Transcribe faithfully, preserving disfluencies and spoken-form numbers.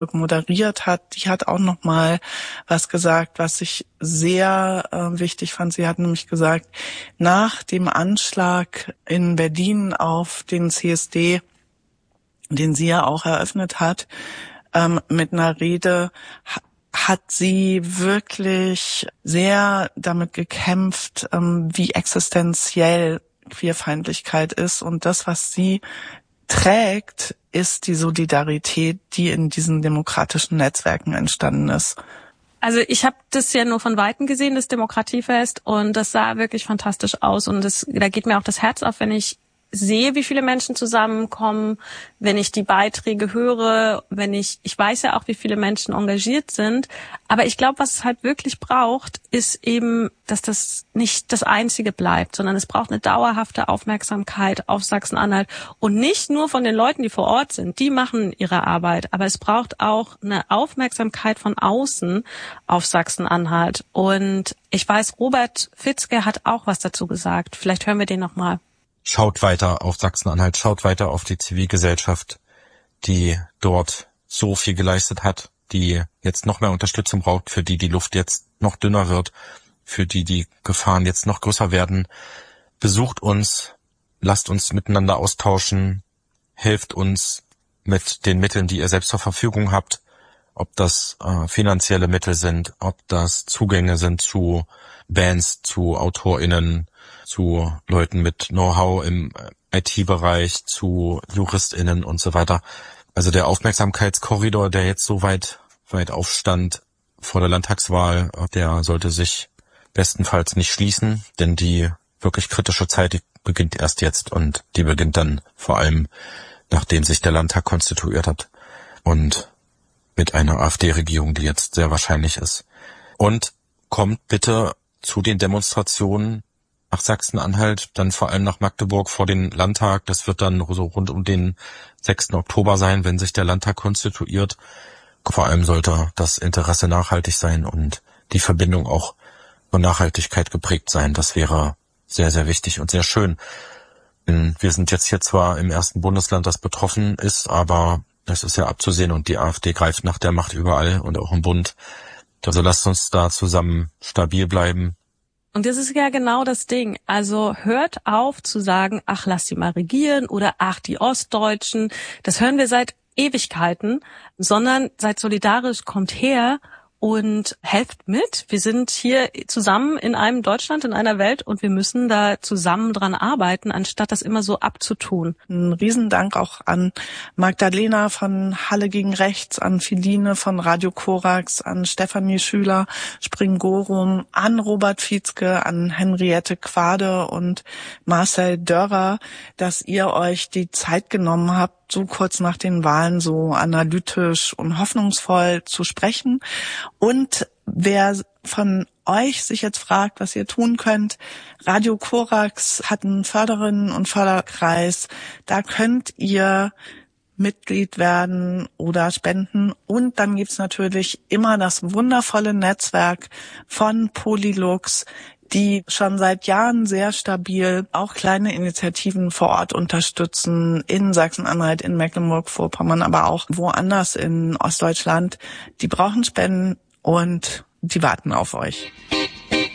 moderiert hat, die hat auch noch mal was gesagt, was ich sehr äh, wichtig fand. Sie hat nämlich gesagt, nach dem Anschlag in Berlin auf den C S D, den sie ja auch eröffnet hat, ähm, mit einer Rede, hat sie wirklich sehr damit gekämpft, ähm, wie existenziell Queerfeindlichkeit ist. Und das, was sie trägt, ist die Solidarität, die in diesen demokratischen Netzwerken entstanden ist. Also ich habe das ja nur von Weitem gesehen, das Demokratiefest, und das sah wirklich fantastisch aus. Und das, da geht mir auch das Herz auf, wenn ich sehe, wie viele Menschen zusammenkommen, wenn ich die Beiträge höre, wenn ich, ich weiß ja auch, wie viele Menschen engagiert sind, aber ich glaube, was es halt wirklich braucht, ist eben, dass das nicht das Einzige bleibt, sondern es braucht eine dauerhafte Aufmerksamkeit auf Sachsen-Anhalt und nicht nur von den Leuten, die vor Ort sind, die machen ihre Arbeit, aber es braucht auch eine Aufmerksamkeit von außen auf Sachsen-Anhalt. Und ich weiß, Robert Fitzke hat auch was dazu gesagt. Vielleicht hören wir den nochmal. Schaut weiter auf Sachsen-Anhalt, schaut weiter auf die Zivilgesellschaft, die dort so viel geleistet hat, die jetzt noch mehr Unterstützung braucht, für die die Luft jetzt noch dünner wird, für die die Gefahren jetzt noch größer werden. Besucht uns, lasst uns miteinander austauschen, helft uns mit den Mitteln, die ihr selbst zur Verfügung habt, ob das äh, finanzielle Mittel sind, ob das Zugänge sind zu Bands, zu AutorInnen, zu Leuten mit Know-how im I T-Bereich, zu JuristInnen und so weiter. Also der Aufmerksamkeitskorridor, der jetzt so weit, weit aufstand vor der Landtagswahl, der sollte sich bestenfalls nicht schließen, denn die wirklich kritische Zeit, die beginnt erst jetzt und die beginnt dann vor allem, nachdem sich der Landtag konstituiert hat und mit einer AfD-Regierung, die jetzt sehr wahrscheinlich ist. Und kommt bitte zu den Demonstrationen nach Sachsen-Anhalt, dann vor allem nach Magdeburg vor den Landtag. Das wird dann so rund um den sechsten Oktober sein, wenn sich der Landtag konstituiert. Vor allem sollte das Interesse nachhaltig sein und die Verbindung auch von Nachhaltigkeit geprägt sein. Das wäre sehr, sehr wichtig und sehr schön. Wir sind jetzt hier zwar im ersten Bundesland, das betroffen ist, aber es ist ja abzusehen und die AfD greift nach der Macht überall und auch im Bund. Also lasst uns da zusammen stabil bleiben. Und das ist ja genau das Ding. Also hört auf zu sagen, ach, lass sie mal regieren oder ach, die Ostdeutschen. Das hören wir seit Ewigkeiten, sondern seid solidarisch, kommt her und helft mit. Wir sind hier zusammen in einem Deutschland, in einer Welt und wir müssen da zusammen dran arbeiten, anstatt das immer so abzutun. Ein Riesendank auch an Magdalena von Halle gegen Rechts, an Philine von Radio Korax, an Stefanie Schüler, Springorum, an Robert Fitzke, an Henriette Quade und Marcel Dörrer, dass ihr euch die Zeit genommen habt, so kurz nach den Wahlen so analytisch und hoffnungsvoll zu sprechen. Und wer von euch sich jetzt fragt, was ihr tun könnt, Radio Korax hat einen Förderinnen- und Förderkreis. Da könnt ihr Mitglied werden oder spenden. Und dann gibt's natürlich immer das wundervolle Netzwerk von Polylux, die schon seit Jahren sehr stabil auch kleine Initiativen vor Ort unterstützen, in Sachsen-Anhalt, in Mecklenburg-Vorpommern, aber auch woanders in Ostdeutschland. Die brauchen Spenden und die warten auf euch.